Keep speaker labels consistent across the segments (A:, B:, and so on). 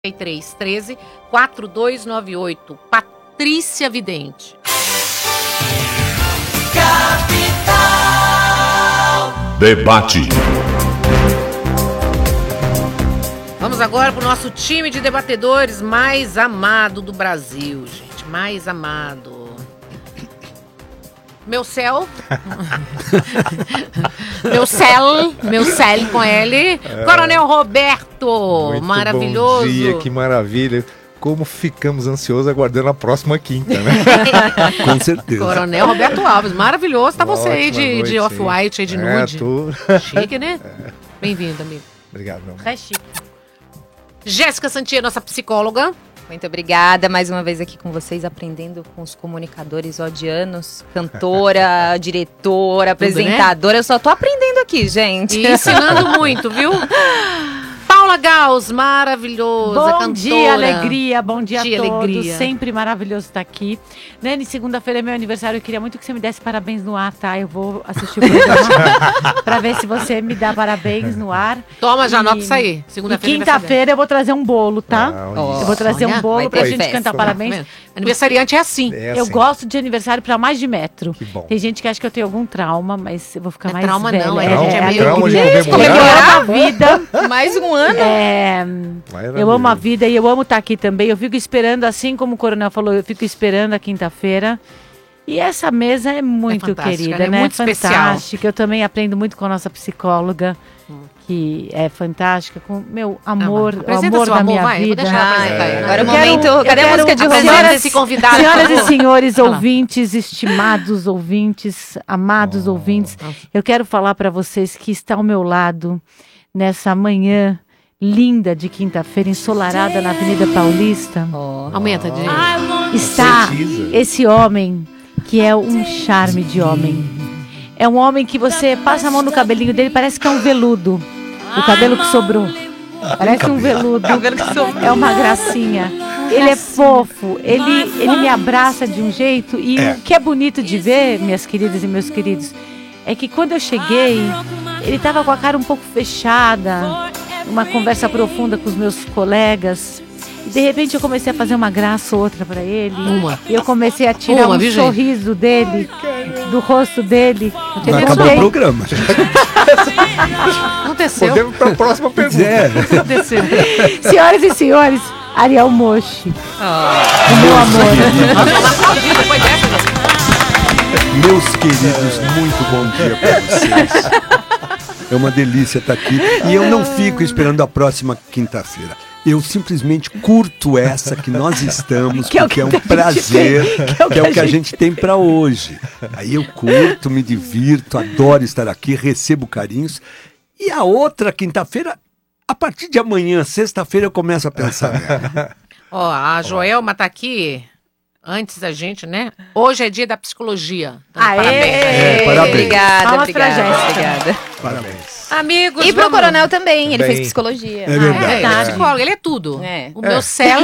A: 13 4298. Patrícia Vidente.
B: Capital
C: Debate.
A: Vamos agora para o nosso time de debatedores mais amado do Brasil, gente. Mais amado. Meu céu. meu céu com ele. Coronel Roberto.
D: Muito
A: maravilhoso.
D: Bom dia, que maravilha. Como ficamos ansiosos aguardando a próxima quinta, né?
E: Com certeza.
A: Coronel Roberto Alves, maravilhoso. Tá você aí
D: Ótima
A: de
D: noite,
A: off-white, aí de nude.
D: Tô...
A: Chique, né? Bem-vindo, amigo.
D: Obrigado, meu amor.
A: É chique. Jéssica Santia, nossa psicóloga.
F: Muito obrigada, mais uma vez aqui com vocês, aprendendo com os comunicadores odianos, cantora, diretora, apresentadora, Eu só tô aprendendo aqui, gente.
A: E ensinando muito, viu? Paula Gauss, maravilhosa,
G: Bom
A: cantora.
G: dia, alegria, bom dia a todos.
A: Alegria.
G: Sempre maravilhoso estar aqui. Nani, segunda-feira é meu aniversário, eu queria muito que você me desse parabéns no ar, tá? Eu vou assistir o programa pra ver se você me dá parabéns no ar.
A: Toma, já anota isso aí.
G: E
A: Segunda-feira.
G: quinta-feira eu vou trazer um bolo, tá?
D: Ah,
G: Eu vou trazer
A: olha,
G: um bolo
F: vai
G: pra
F: ter
G: gente
F: festa.
G: cantar parabéns.
A: Aniversariante é assim.
D: É
G: Eu
D: assim.
G: gosto de aniversário pra mais de metro.
D: Que bom.
G: Tem gente que acha que eu tenho algum trauma, mas eu vou ficar
A: Não é
G: mais
A: trauma
G: velha.
A: não, a
D: gente é meio
G: alegria.
D: de
G: Eu
D: comemorar.
G: amo a vida.
F: Mais um ano.
G: Eu amo a vida e eu amo estar aqui também. Eu fico esperando, assim como o Coronel falou, eu fico esperando a quinta-feira. E essa mesa é muito
A: fantástica,
G: querida,
A: né?
G: né?
A: Muito especial.
G: Fantástica. Eu também aprendo muito com a nossa psicóloga, que é fantástica, com meu amor, o
A: Apresenta
G: amor
A: seu
G: da
A: amor,
G: minha
A: vai, eu vou
G: vida.
A: deixar ela apresentar aí.
F: Agora é o
G: Eu quero-
F: momento.
G: eu
F: Cadê a
G: quero-
F: música de
A: Apresenta
F: romance?
A: esse convidado.
G: Senhoras e senhores
A: Fala.
G: ouvintes, estimados ouvintes, amados ouvintes, eu quero falar para vocês que está ao meu lado nessa manhã linda de quinta-feira, ensolarada na Avenida Paulista,
A: Aumenta, de
G: está
D: Precisa.
G: esse homem que é um charme de homem. É um homem que você passa a mão no cabelinho dele, parece que é um veludo. O cabelo que sobrou. Parece um veludo. É uma gracinha. Ele é fofo, ele me abraça de um jeito. E o que é bonito de ver, minhas queridas e meus queridos, é que quando eu cheguei, ele estava com a cara um pouco fechada, uma conversa profunda com os meus colegas. E de repente eu comecei a fazer uma graça ou outra pra ele. E eu comecei a tirar um
A: viu, gente?
G: sorriso dele, do rosto dele. Eu
E: Vai acabar o
G: fiquei-
E: programa.
A: aconteceu.
D: Podemos para a próxima pergunta.
A: Aconteceu.
G: Senhoras e senhores, Ariel Mochi. O meu amor.
A: Vamos aplaudir depois dessa, gente.
E: Meus queridos, muito bom dia para vocês. É uma delícia estar aqui. E eu não fico esperando a próxima quinta-feira. Eu simplesmente curto essa que nós estamos,
G: Que é o
E: porque é um
G: que a gente
E: prazer,
G: tem,
E: que é o que a gente tem para hoje. Aí eu curto, me divirto, adoro estar aqui, recebo carinhos. E a outra quinta-feira, a partir de amanhã, sexta-feira, eu começo a pensar nela.
A: Ó, a Joelma tá aqui antes da gente, né? Hoje é dia da psicologia. Então,
G: Aê!
A: parabéns.
E: Parabéns.
F: Obrigada,
G: Palmas pra
F: obrigada,
G: Jéssica.
F: obrigada.
D: Parabéns.
A: Amigos,
F: E pro
A: vamos-
F: Coronel também, ele
D: Também.
F: fez psicologia.
E: É verdade.
A: Ele é psicólogo, ele é tudo.
F: É.
A: O meu céu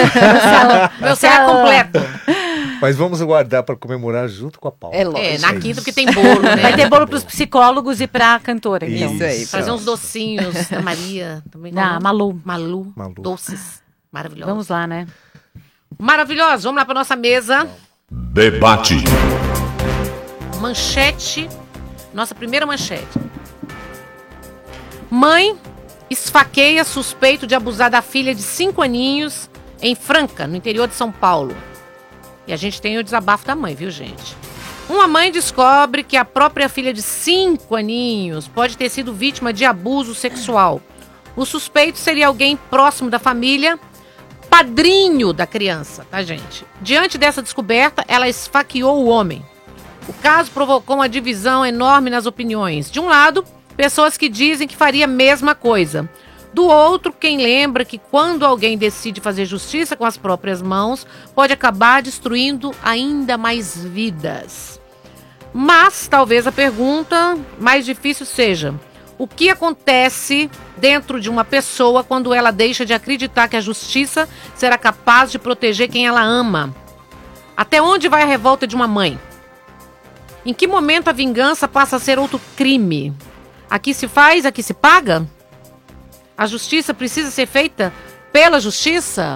A: é completo.
D: Mas vamos aguardar para comemorar junto com a Paula.
F: É lógico.
A: É, na quinta porque tem bolo, né?
G: Vai ter bolo pros psicólogos e pra cantora, então.
F: Isso aí.
A: Fazer uns docinhos da Maria. Também
G: Da Malu.
A: Malu.
D: Malu.
A: Doces. Maravilhosos.
G: Vamos lá, né?
A: Maravilhosos. Vamos lá pra nossa mesa.
C: Debate.
A: Manchete. Nossa primeira manchete. Mãe esfaqueia suspeito de abusar da filha de 5 aninhos em Franca, no interior de São Paulo. E a gente tem o desabafo da mãe, viu, gente? Uma mãe descobre que a própria filha de 5 aninhos pode ter sido vítima de abuso sexual. O suspeito seria alguém próximo da família, padrinho da criança, tá, gente? Diante dessa descoberta, ela esfaqueou o homem. O caso provocou uma divisão enorme nas opiniões. De um lado, pessoas que dizem que faria a mesma coisa. Do outro, quem lembra que quando alguém decide fazer justiça com as próprias mãos, pode acabar destruindo ainda mais vidas. Mas talvez a pergunta mais difícil seja: o que acontece dentro de uma pessoa quando ela deixa de acreditar que a justiça será capaz de proteger quem ela ama? Até onde vai a revolta de uma mãe? Em que momento a vingança passa a ser outro crime? Aqui se faz, aqui se paga? A justiça precisa ser feita pela justiça?